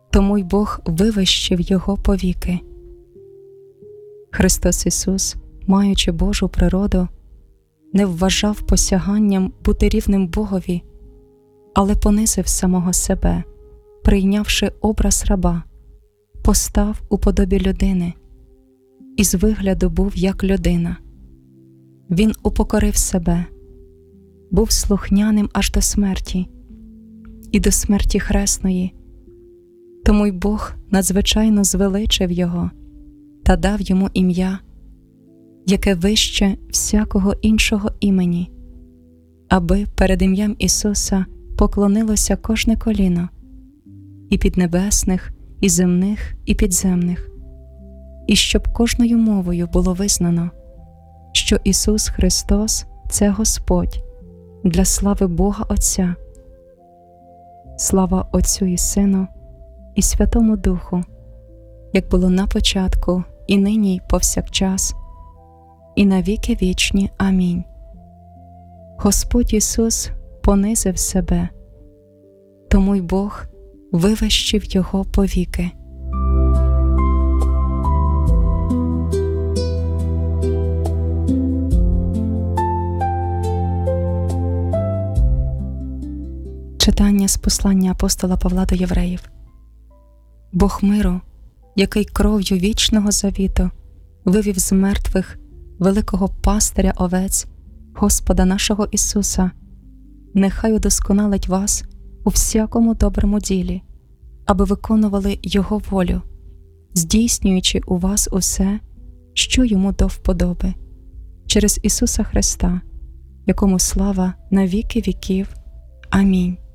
тому й Бог вивищив його повіки. Христос Ісус, маючи Божу природу, не вважав посяганням бути рівним Богові, але понизив самого себе, прийнявши образ раба, постав у подобі людини, і з вигляду був як людина. Він упокорив себе, був слухняним аж до смерті, і до смерті хресної. Тому й Бог надзвичайно звеличив його та дав йому ім'я, яке вище всякого іншого імені, аби перед ім'ям Ісуса поклонилося кожне коліно, і піднебесних, і земних, і підземних, і щоб кожною мовою було визнано, що Ісус Христос – це Господь, для слави Бога Отця. Слава Отцю і Сину, і Святому Духу, як було на початку, і нині, і повсякчас, і на віки вічні. Амінь. Господь Ісус понизив себе, тому й Бог вивищив його повіки. Читання з послання апостола Павла до Євреїв. Бог миру, який кров'ю вічного завіту вивів з мертвих великого пастиря овець, Господа нашого Ісуса, нехай удосконалить вас у всякому доброму ділі, аби виконували Його волю, здійснюючи у вас усе, що Йому до вподоби, через Ісуса Христа, якому слава на віки віків. Амінь.